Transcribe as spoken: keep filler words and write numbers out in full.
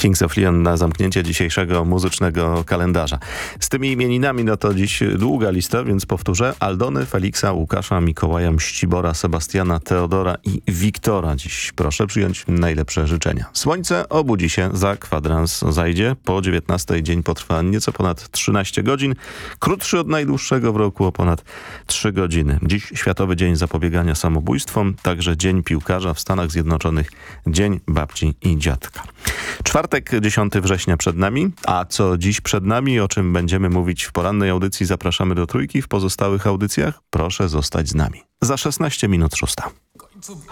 Kings of Leon na zamknięcie dzisiejszego muzycznego kalendarza. Z tymi imieninami no to dziś długa lista, więc powtórzę. Aldony, Feliksa, Łukasza, Mikołaja, Mścibora, Sebastiana, Teodora i Wiktora. Dziś proszę przyjąć najlepsze życzenia. Słońce obudzi się, za kwadrans zajdzie. Po dziewiętnastej dzień potrwa nieco ponad trzynaście godzin. Krótszy od najdłuższego w roku o ponad trzy godziny. Dziś Światowy Dzień Zapobiegania Samobójstwom, także Dzień Piłkarza w Stanach Zjednoczonych, Dzień Babci i Dziadka. Czwartek, dziesiątego września przed nami, a co dziś przed nami, o czym będziemy mówić w porannej audycji, zapraszamy do Trójki. W pozostałych audycjach proszę zostać z nami. Za szesnaście minut szósta.